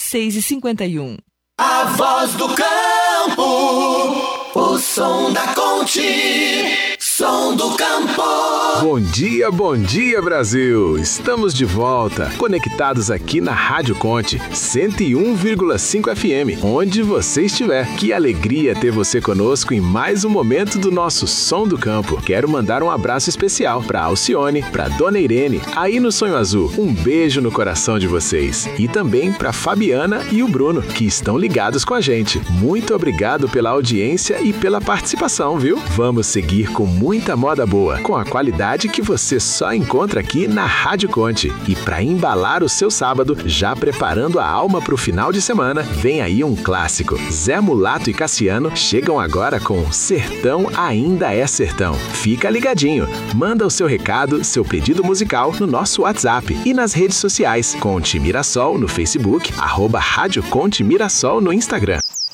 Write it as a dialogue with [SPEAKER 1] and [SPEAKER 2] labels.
[SPEAKER 1] 6h51.
[SPEAKER 2] A voz do campo, o som da Conte, som do campo.
[SPEAKER 3] Bom dia Brasil! Estamos de volta, conectados aqui na Rádio Conte 101,5 FM, onde você estiver. Que alegria ter você conosco em mais um momento do nosso Som do Campo. Quero mandar um abraço especial para Alcione, para Dona Irene, aí no Sonho Azul. Um beijo no coração de vocês. E também para Fabiana e o Bruno, que estão ligados com a gente. Muito obrigado pela audiência e pela participação, viu? Vamos seguir com muita moda boa, com a qualidade que você só encontra aqui na Rádio Conte. E para embalar o seu sábado, já preparando a alma para o final de semana, vem aí um clássico. Zé Mulato e Cassiano chegam agora com Sertão Ainda é Sertão. Fica ligadinho. Manda o seu recado, seu pedido musical no nosso WhatsApp e nas redes sociais. Conte Mirassol no Facebook, @Rádio Conte Mirassol no Instagram.